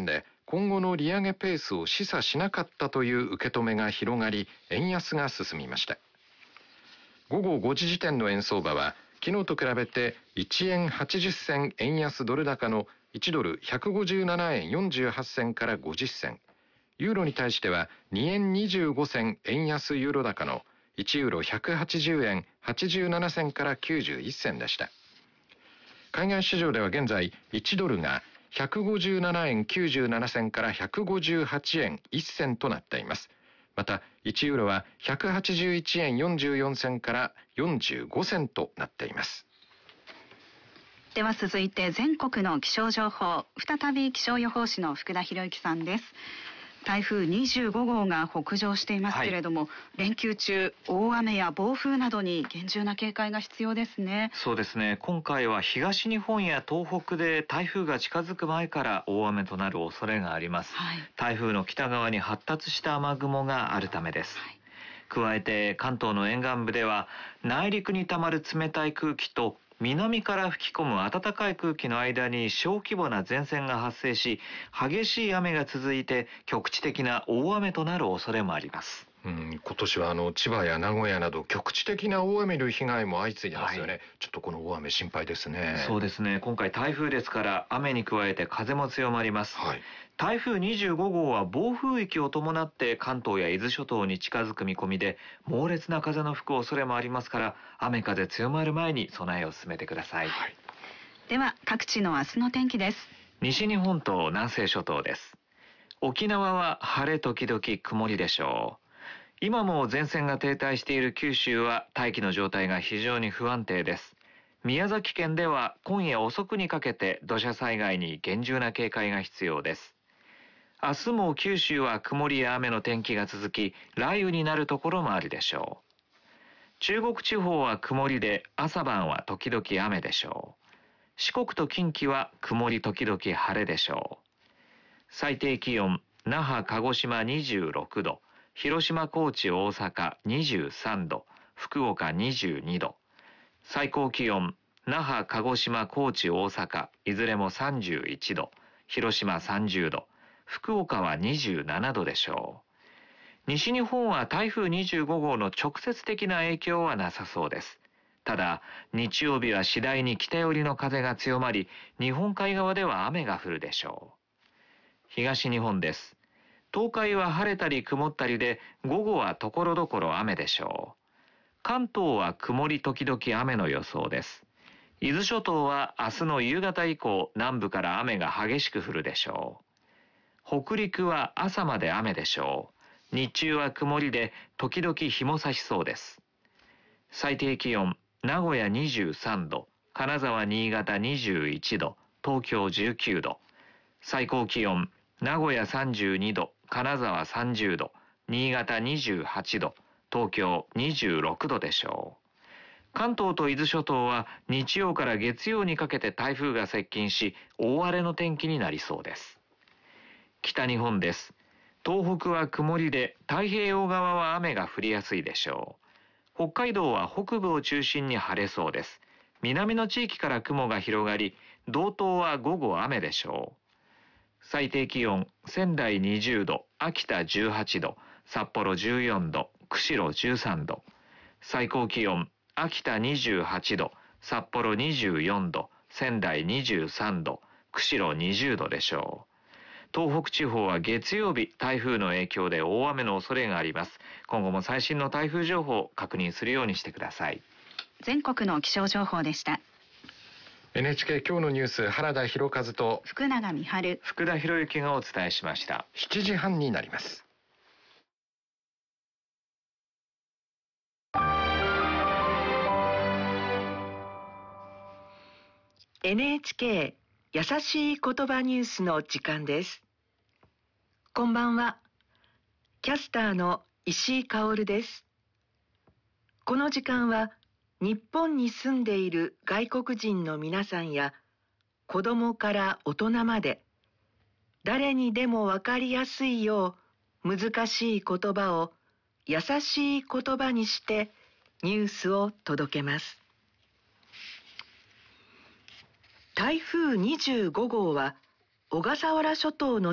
で今後の利上げペースを示唆しなかったという受け止めが広がり、円安が進みました。午後5時時点の円相場は昨日と比べて1円80銭円安ドル高の1ドル157円48銭から50銭、ユーロに対しては2円25銭円安ユーロ高の1ユーロ180円87銭から91銭でした。海外市場では現在1ドルが157円97銭から158円1銭となっています。また1ユーロは181円44銭から45銭となっています。 では続いて全国の気象情報、再び気象予報士の福田博之さんです。台風25号が北上していますけれども、連休中大雨や暴風などに厳重な警戒が必要ですね。 そうですね。今回は東日本や東北で台風が近づく前から大雨となる恐れがあります。台風の北側に発達した雨雲があるためです。加えて関東の沿岸部では内陸にたまる冷たい空気と南から吹き込む暖かい空気の間に小規模な前線が発生し、激しい雨が続いて局地的な大雨となる恐れもあります。 今年は千葉や名古屋など局地的な大雨の被害も相次いでますよね。ちょっとこの大雨心配ですね。 そうですね。今回台風ですから雨に加えて風も強まります。台風25号は暴風域を伴って関東や伊豆諸島に近づく見込みで、猛烈な風の吹く恐れもありますから、雨風強まる前に備えを進めてください。 では各地の明日の天気です。 西日本と南西諸島です。沖縄は晴れ時々曇りでしょう。今も前線が停滞している九州は大気の状態が非常に不安定です。宮崎県では今夜遅くにかけて土砂災害に厳重な警戒が必要です。明日も九州は曇りや雨の天気が続き、雷雨になるところもあるでしょう。中国地方は曇りで朝晩は時々雨でしょう。四国と近畿は曇り時々晴れでしょう。最低気温、那覇鹿児島26度、広島高知大阪23度、福岡22度。最高気温、那覇鹿児島高知大阪いずれも31度、広島30度、福岡は27度でしょう。西日本は台風25号の直接的な影響はなさそうです。ただ日曜日は次第に北寄りの風が強まり、日本海側では雨が降るでしょう。東日本です。東海は晴れたり曇ったりで、午後はところどころ雨でしょう。関東は曇り時々雨の予想です。伊豆諸島は明日の夕方以降、南部から雨が激しく降るでしょう。北陸は朝まで雨でしょう。日中は曇りで時々日も差しそうです。最低気温、名古屋23度、金沢新潟21度、東京19度。最高気温、名古屋32度、金沢30度、新潟28度、東京26度でしょう。関東と伊豆諸島は日曜から月曜にかけて台風が接近し、大荒れの天気になりそうです。北日本です。東北は曇りで太平洋側は雨が降りやすいでしょう。北海道は北部を中心に晴れそうです。南の地域から雲が広がり、道東は午後雨でしょう。最低気温、仙台20度、秋田18度、札幌14度、釧路13度。最高気温、秋田28度、札幌24度、仙台23度、釧路20度でしょう。東北地方は月曜日、台風の影響で大雨の恐れがあります。今後も最新の台風情報を確認するようにしてください。 全国の気象情報でした。 NHK 今日のニュース、原田博和と福永美春、 福田博之がお伝えしました。 7時半になります。 NHK 優しい言葉ニュースの時間です。こんばんは。キャスターの石井香織です。この時間は日本に住んでいる外国人の皆さんや子供から大人まで誰にでもわかりやすいよう難しい言葉を優しい言葉にしてニュースを届けます。台風25号は小笠原諸島の